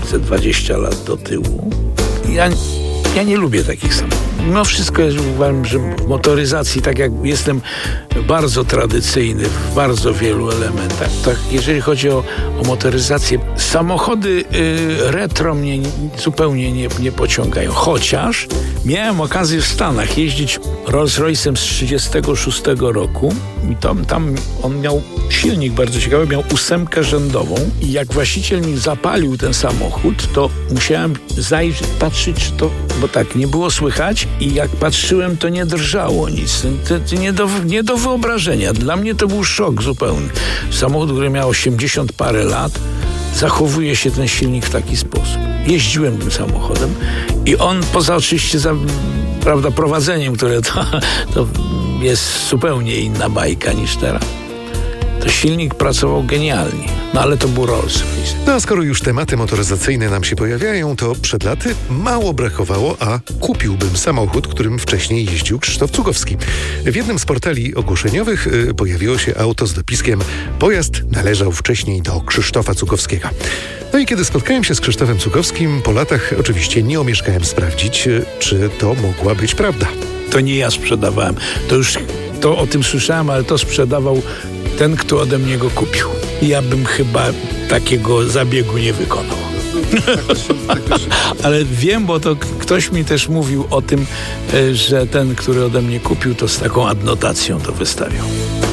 ze 20 lat do tyłu. Ja nie lubię takich samochodów. Mimo wszystko uważam, że w motoryzacji, tak jak jestem bardzo tradycyjny w bardzo wielu elementach, tak jeżeli chodzi o motoryzację, samochody retro mnie zupełnie nie pociągają. Chociaż miałem okazję w Stanach jeździć Rolls-Royce'em z 1936 roku i tam on miał silnik bardzo ciekawy, miał 8 rzędową i jak właściciel mi zapalił ten samochód, to musiałem zajrzeć, patrzeć, czy to, bo tak, nie było słychać i jak patrzyłem, to nie drżało nic. To nie do wyobrażenia. Dla mnie to był szok zupełny. Samochód, który miał 80 parę lat, zachowuje się ten silnik w taki sposób. Jeździłem tym samochodem i on poza oczywiście prowadzeniem, które to jest zupełnie inna bajka niż teraz, to silnik pracował genialnie. No ale to był Rolls-Royce. No a skoro już tematy motoryzacyjne nam się pojawiają, to przed laty mało brakowało, a kupiłbym samochód, którym wcześniej jeździł Krzysztof Cugowski. W jednym z portali ogłoszeniowych pojawiło się auto z dopiskiem: pojazd należał wcześniej do Krzysztofa Cugowskiego. No i kiedy spotkałem się z Krzysztofem Cugowskim po latach, oczywiście nie omieszkałem sprawdzić, czy to mogła być prawda. To nie ja sprzedawałem. To o tym słyszałem, ale to sprzedawał ten, kto ode mnie go kupił. Ja bym chyba takiego zabiegu nie wykonał. Ale wiem, bo to ktoś mi też mówił o tym, że ten, który ode mnie kupił, to z taką adnotacją to wystawiał.